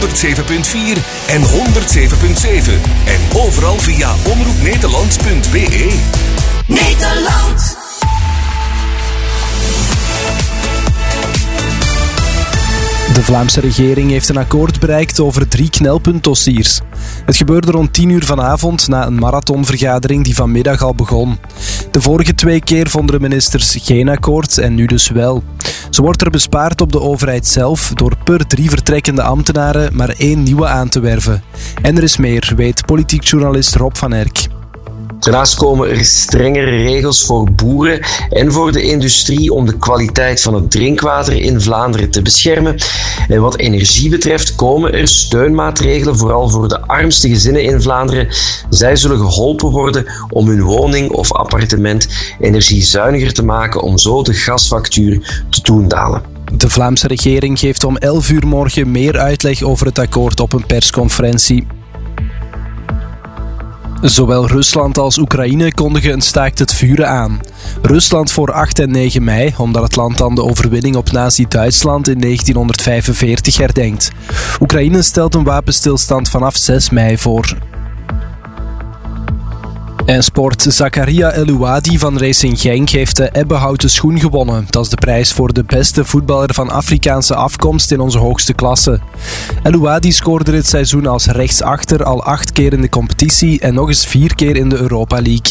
en 107.7. En overal via omroepnederland.be. Nederland. De Vlaamse regering heeft een akkoord bereikt over 3 knelpuntdossiers. Het gebeurde rond 10 uur vanavond na een marathonvergadering die vanmiddag al begon. De vorige 2 keer vonden de ministers geen akkoord en nu dus wel. Zo wordt er bespaard op de overheid zelf door per 3 vertrekkende ambtenaren maar 1 nieuwe aan te werven. En er is meer, weet politiek journalist Rob van Erck. Daarnaast komen er strengere regels voor boeren en voor de industrie om de kwaliteit van het drinkwater in Vlaanderen te beschermen. En wat energie betreft komen er steunmaatregelen, vooral voor de armste gezinnen in Vlaanderen. Zij zullen geholpen worden om hun woning of appartement energiezuiniger te maken om zo de gasfactuur te doen dalen. De Vlaamse regering geeft om 11 uur morgen meer uitleg over het akkoord op een persconferentie. Zowel Rusland als Oekraïne kondigen een staakt het vuren aan. Rusland voor 8 en 9 mei, omdat het land dan de overwinning op Nazi-Duitsland in 1945 herdenkt. Oekraïne stelt een wapenstilstand vanaf 6 mei voor. En sport. Zakaria El-Ouadi van Racing Genk heeft de ebbenhouten schoen gewonnen. Dat is de prijs voor de beste voetballer van Afrikaanse afkomst in onze hoogste klasse. El-Ouadi scoorde dit seizoen als rechtsachter al 8 keer in de competitie en nog eens 4 keer in de Europa League.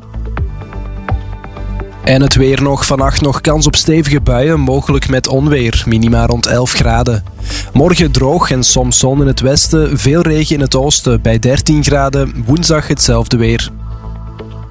En het weer nog. Vannacht nog kans op stevige buien, mogelijk met onweer. Minima rond 11 graden. Morgen droog en soms zon in het westen, veel regen in het oosten bij 13 graden. Woensdag hetzelfde weer.